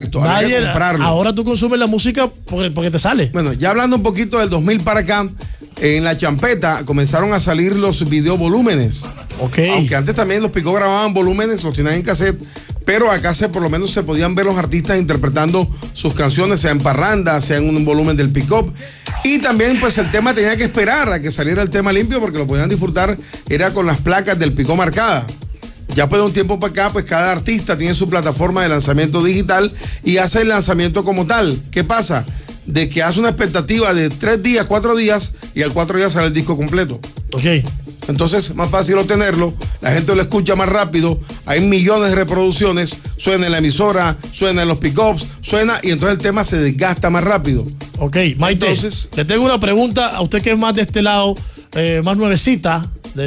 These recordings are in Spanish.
Exacto, había que comprarlo. Ahora tú consumes la música porque te sale. Bueno, ya hablando un poquito del 2000 para acá, en la champeta comenzaron a salir los videovolúmenes. Ok. Aunque antes también los Picó grababan volúmenes, los tenían en cassette, pero acá por lo menos se podían ver los artistas interpretando sus canciones, sea en parranda, sea en un volumen del pick-up. Y también pues el tema tenía que esperar a que saliera el tema limpio porque lo podían disfrutar, era con las placas del Picó marcadas. Ya pues de un tiempo para acá, pues cada artista tiene su plataforma de lanzamiento digital y hace el lanzamiento como tal. ¿Qué pasa? De que hace una expectativa de 3 días, 4 días y al 4 días sale el disco completo. Ok. Entonces, más fácil obtenerlo, la gente lo escucha más rápido, hay millones de reproducciones, suena en la emisora, suena en los pick-ups, suena y entonces el tema se desgasta más rápido. Ok, Maite, entonces, le tengo una pregunta a usted que es más de este lado, más nuevecita.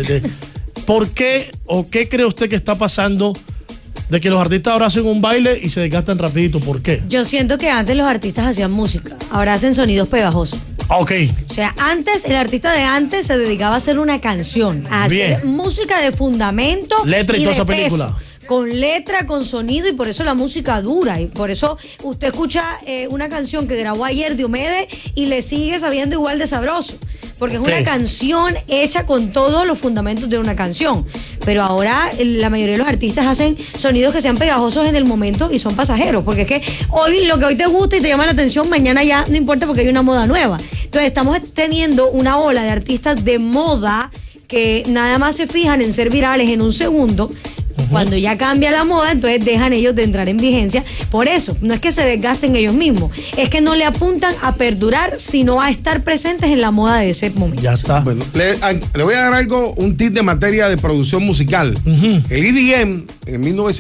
¿Por qué o qué cree usted que está pasando de que los artistas ahora hacen un baile y se desgastan rapidito? ¿Por qué? Yo siento que antes los artistas hacían música, ahora hacen sonidos pegajosos. Ok. O sea, antes, el artista de antes se dedicaba a hacer una canción, a hacer música de fundamento. Letra y toda esa película. Peso, con letra, con sonido, y por eso la música dura. Y por eso usted escucha una canción que grabó ayer Diomedes y le sigue sabiendo igual de sabroso. Porque es una canción hecha con todos los fundamentos de una canción. Pero ahora la mayoría de los artistas hacen sonidos que sean pegajosos en el momento y son pasajeros. Porque es que hoy lo que hoy te gusta y te llama la atención, mañana ya no importa porque hay una moda nueva. Entonces estamos teniendo una ola de artistas de moda que nada más se fijan en ser virales en un segundo. Cuando ya cambia la moda, entonces dejan ellos de entrar en vigencia. Por eso, no es que se desgasten ellos mismos, es que no le apuntan a perdurar, sino a estar presentes en la moda de ese momento. Ya está. Bueno, le voy a dar un tip de materia de producción musical. El EDM, en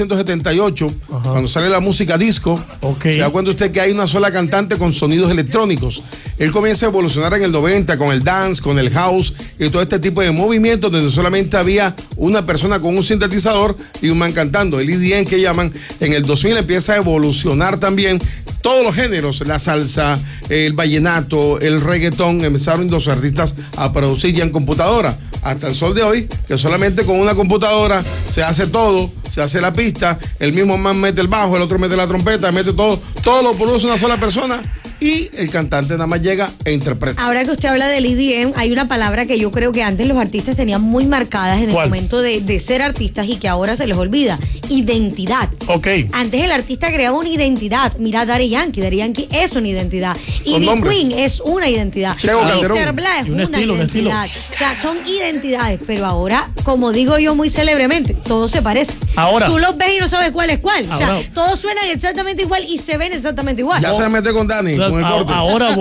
1978, cuando sale la música disco, se da cuenta usted que hay una sola cantante con sonidos electrónicos. Él comienza a evolucionar en el 90 con el dance, con el house y todo este tipo de movimientos donde solamente había una persona con un sintetizador y un man cantando. El EDM que llaman, en el 2000 empieza a evolucionar también todos los géneros, la salsa, el vallenato, el reggaetón, empezaron los artistas a producir ya en computadora. Hasta el sol de hoy, que solamente con una computadora se hace todo, se hace la pista, el mismo man mete el bajo, el otro mete la trompeta, mete todo lo produce una sola persona y el cantante nada más llega e interpreta. Ahora que usted habla del EDM, hay una palabra que yo creo que antes los artistas tenían muy marcadas en el momento de ser artistas y que ahora se les olvida. Identidad. Ok. Antes el artista creaba una identidad. Mira Daddy Yankee es una identidad. Ivy Queen es una identidad. Mr. Black es una identidad. O sea, son identidades, pero ahora, como digo yo muy célebremente, todo se parece. Ahora. Tú los ves y no sabes cuál es cuál. O sea, todos suenan exactamente igual y se ven exactamente igual. Ya se mete con Dani. Ahora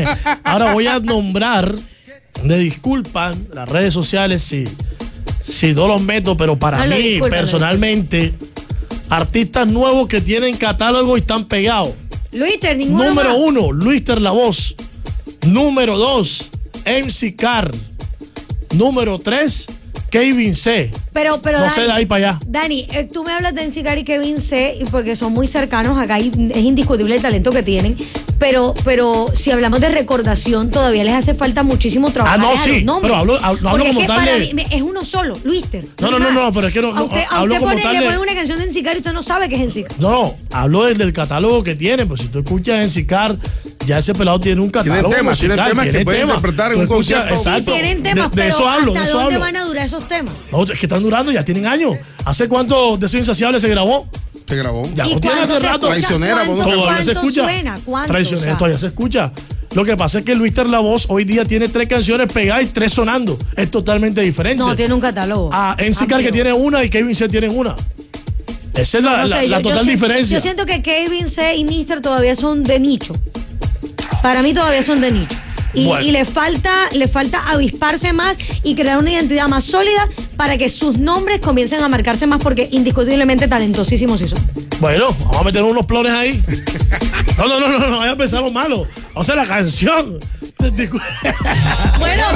voy a nombrar, me disculpan las redes sociales si no los meto, pero para mí personalmente, artistas nuevos que tienen catálogo y están pegados. Luister, ninguno Número más. 1, Luister La Voz. Número 2, MC Car. Número 3, Kevin C. Pero no Dani, sé de ahí para allá. Dani, tú me hablas de MC Car y Kevin C porque son muy cercanos acá y es indiscutible el talento que tienen. Pero si hablamos de recordación, todavía les hace falta muchísimo trabajo. No, sí, pero hablo como tal para de... mí es uno solo, Luister. No, pero es que no. A usted hablo como tal le de... pone una canción de MC Car y usted no sabe que es MC Car. No, hablo del catálogo que tienen. Pues si tú escuchas MC Car, ya ese pelado tiene un catálogo tienen temas que pueden interpretar en un concierto. Sí, tienen temas, pero ¿hasta dónde van a durar esos temas? No, es que están durando, ya tienen años. ¿Hace cuánto Deseo Insaciable se grabó? Se grabó. Ya no tiene hace rato. Traicionera, todavía se escucha. Traicionera, todavía se escucha. Lo que pasa es que Luister La Voz hoy día tiene 3 canciones pegadas y 3 sonando. Es totalmente diferente. No, tiene un catálogo. MC Car que tiene una y Kevin C tiene una. Esa es la total diferencia. Yo siento que Kevin C y Mr. todavía son de nicho. Para mí todavía son de nicho. Y le falta avisparse más y crear una identidad más sólida para que sus nombres comiencen a marcarse más porque indiscutiblemente talentosísimos sí son. Bueno, vamos a meter unos plones ahí. No, vaya a pensar lo malo. O sea, la canción. Bueno,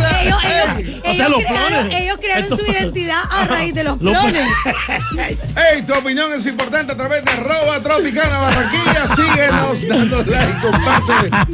ellos crearon su identidad a raíz de los plones. Hey, tu opinión es importante a través de @Tropicana Barranquilla. Síguenos, dando like, comparte.